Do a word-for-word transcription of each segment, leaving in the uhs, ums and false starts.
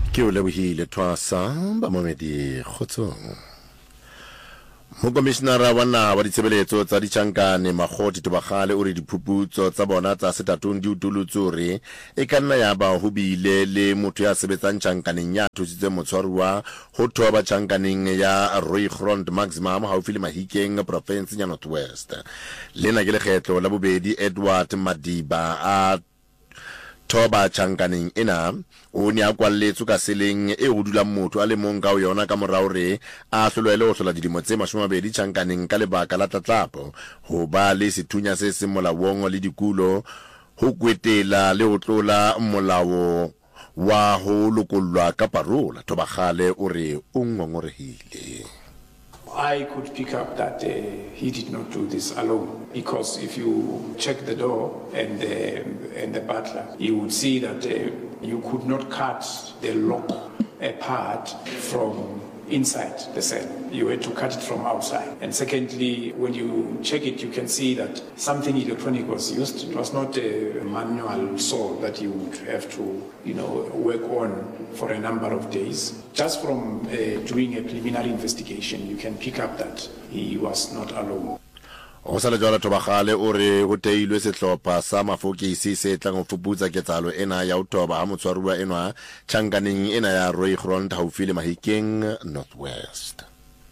ke o lebohile Thwasa ba momedi kgotsong. Mokomishenara wa naha wa ditshebeletso tsa ditjhankane Makgoti Tobagale o re diphuputso tsa bona tsa setatong di utolotse hore e ka nna ya ba ho bile le motho ya sebetsang tjhankaneng ya thusitse motshwaruwa ho thoba tjhankaneng ya Rooigrond Maximum haufi le Mahikeng province ya North West. Lena ke lekgetlo la bobedi Edward Madiba a thoba tjhankaneng ena o ne a kwalletswe ka seleng e ho dulang motho a le mong ka yona ka morao re a hlolwele ho hlola dilemo tse mashomabedi tjhankaneng ka lebaka la tlatlapo ho ba le sethunya se seng molaong le dikulo ho kwetela le ho tlola molao wa ho lokollwa ka parola. Tobagale o re o ngongorehile. I could pick up that uh, he did not do this alone, because if you check the door and the, and the butler, you would see that uh, you could not cut the lock apart from inside the cell. You had to cut it from outside. And secondly, when you check it, you can see that something electronic was used. It was not a manual saw that you would have to, you know, work on for a number of days. Just from uh, doing a preliminary investigation, you can pick up that he was not alone. O sa le jwala Tobagale o re ho teilwe sehlopha sa mafokisi se tlang ho fuputsa ketsahalo ena ya ho thoba ha motshwaruwa enwa tjhankaneng ena ya Rooigrond haufi le Mahikeng North West.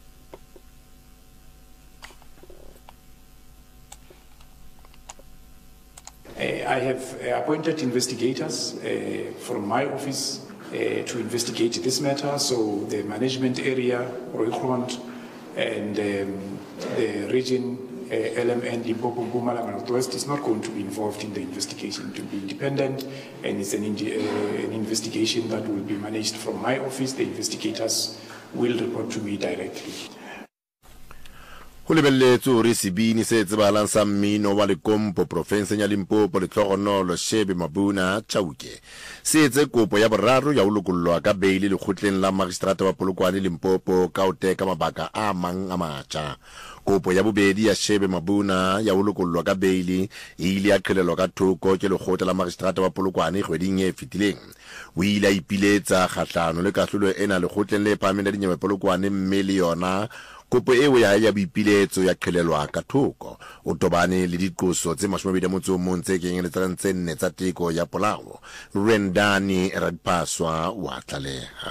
Uh, I have uh, appointed investigators uh, from my office uh, to investigate this matter. So the management area, Rooigrond, and um, the region uh, L M N Limpopo Mpumalanga North West is not going to be involved in the investigation. To be independent, and it's an, uh, an investigation that will be managed from my office. The investigators will report to me directly. Ho lebelletswe hore sebini se tsebahalang sa mmino wa Lekompo province ya Limpopo le Tlhogonolo Shebe Mabuna Chauke se etse kopo ya boraro ya ho lokollwa ka beili lekgotleng la magistrata wa Polokwane Limpopo ka ho teka mabaka a mang a matjha. Kopo ya bobedi ya Shebe Mabuna ya ho lokollwa ka beili e ile ya qhelelwa ka thoko ke lekgotla la magistrata wa Polokwane kgweding e fetileng. O ile a ipiletsa kgahlano le kahlolo ena lekgotleng le phahameng la dinyewe Polokwane mme le yona kopo eo ya ya boipiletso ya qhelelwa ka thoko o tobane le diqoso tse mashomabedi motso mo ntse kenyeletsang tse nne tsa teko ya polao. Rendani Radpaswa wa tlaleha.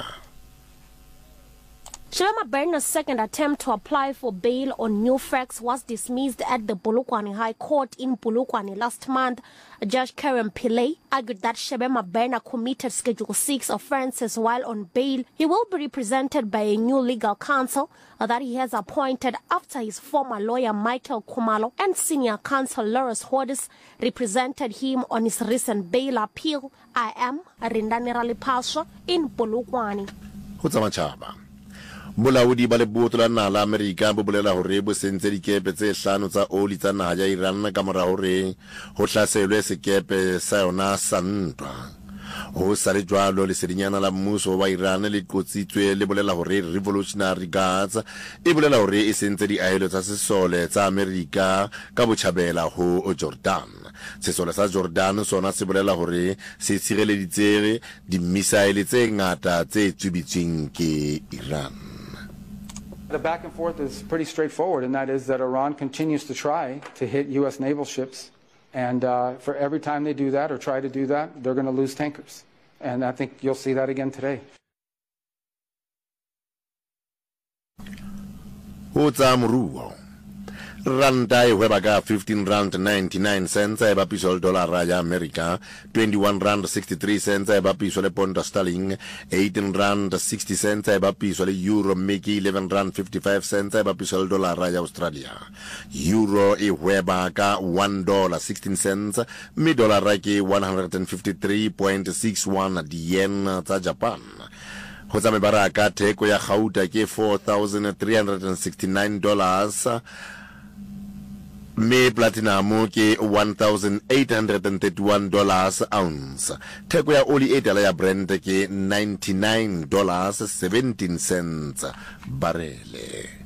Shebe Mabena's second attempt to apply for bail on new facts was dismissed at the Polokwane High Court in Polokwane last month. Judge Karen Pillay argued that Shebe Mabena committed Schedule six offences while on bail. He will be represented by a new legal counsel that he has appointed after his former lawyer Michael Kumalo and senior counsel Lawrence Hodis represented him on his recent bail appeal. I am Rindani Ralipaswa in Polokwane. Bolaodi ba lebotho la naha la Amerika bo bolela hore bo sentse dikepe tse hlano tsa oli tsa naha ya Iran ka mora hore ho hlaselwe sekepe sa yona sa ntwa. Ho sa le jwalo lesedinyana la mmuso wa Iran le qotsitswe le bolela hore Revolutionary Guards e bolela hore e sentse diahelo tsa sesole tsa Amerika ka botjhabela ho Jordan. Sesole sa Jordan sona se bolela hore se tshireleditse di missile tse ngata tse tsubitsweng ke Iran. The back and forth is pretty straightforward, and that is that Iran continues to try to hit U S naval ships, and uh, for every time they do that or try to do that, they're going to lose tankers. And I think you'll see that again today. Randa e hweba ka fifteen rand ninety-nine cents e bapiswa le dollara ya America, twenty-one rand sixty-three cents e bapiswa le pound sterling, eighteen rand sixty cents e bapiswa le euro mmeki, eleven rand fifty-five cents e bapiswa le dollara ya Australia. Euro e hweba ka one dollar sixteen cents, mme dollara ke one hundred fifty-three point six one yen tsa Japan. Ho tsa mebaraka theko ya gauta ke four thousand three hundred sixty-nine dollars. Me platinum ke one thousand eight hundred thirty-one dollars ounce. Theko ya oli e tala ya Brent ke ninety-nine dollars seventeen cents barele.